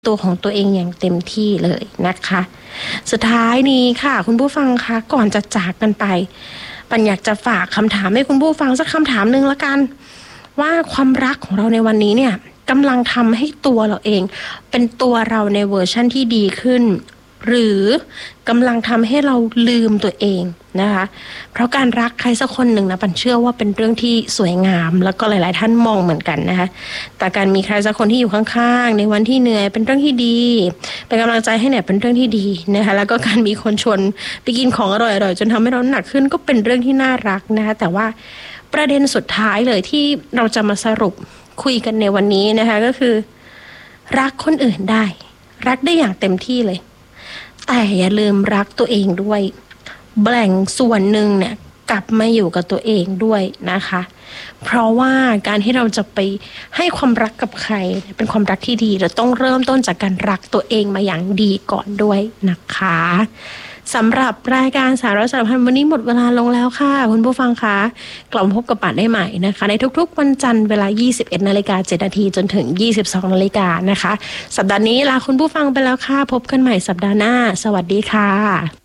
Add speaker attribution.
Speaker 1: ตัวของตัวเองอย่างเต็มที่เลยนะคะสุดท้ายนี้ค่ะคุณผู้ฟังคะก่อนจะจากกันไปปัญอยากจะฝากคำถามให้คุณผู้ฟังสักคำถามนึงละกันว่าความรักของเราในวันนี้เนี่ยกำลังทำให้ตัวเราเองเป็นตัวเราในเวอร์ชั่นที่ดีขึ้นหรือกำลังทำให้เราลืมตัวเองนะคะเพราะการรักใครสักคนหนึ่งนะปันเชื่อว่าเป็นเรื่องที่สวยงามแล้วก็หลายๆท่านมองเหมือนกันนะคะแต่การมีใครสักคนที่อยู่ข้างๆในวันที่เหนื่อยเป็นเรื่องที่ดีเป็นกำลังใจให้เนี่ยเป็นเรื่องที่ดีนะคะแล้วก็การมีคนชวนไปกินของอร่อยๆจนทำให้เราหนักขึ้นก็เป็นเรื่องที่น่ารักนะคะแต่ว่าประเด็นสุดท้ายเลยที่เราจะมาสรุปคุยกันในวันนี้นะคะก็คือรักคนอื่นได้รักได้อย่างเต็มที่เลยแต่อย่าลืมรักตัวเองด้วยแบ่งส่วนหนึ่งเนี่ยกลับมาอยู่กับตัวเองด้วยนะคะเพราะว่าการที่เราจะไปให้ความรักกับใครเป็นความรักที่ดีเราต้องเริ่มต้นจากการรักตัวเองมาอย่างดีก่อนด้วยนะคะสำหรับรายการสาระสารพันวันนี้หมดเวลาลงแล้วค่ะคุณผู้ฟังคะกลับมาพบกับป่านได้ใหม่นะคะในทุกๆวันจันทร์เวลา 21:07 น.จนถึง 22:00 น.นะคะสัปดาห์นี้ลาคุณผู้ฟังไปแล้วค่ะพบกันใหม่สัปดาห์หน้าสวัสดีค่ะ